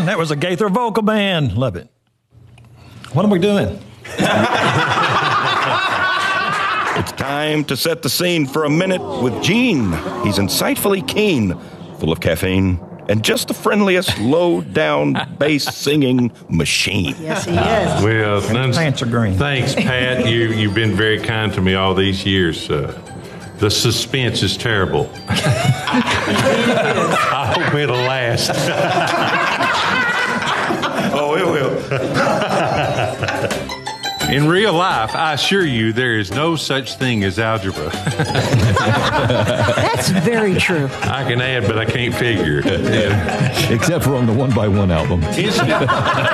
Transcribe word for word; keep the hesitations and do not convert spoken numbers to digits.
that was a Gaither vocal band. Love it. What am we doing? It's time to set the scene for a minute with Gene. He's insightfully keen, full of caffeine, and just the friendliest low-down bass-singing machine. Yes, he is. Well, none, pants are green. Thanks, Pat. you, you've been very kind to me all these years. Uh, the suspense is terrible. I hope it'll last. Oh, it will. In real life, I assure you, there is no such thing as algebra. That's very true. I can add, but I can't figure. Yeah. Except for on the One by One album. Isn't it?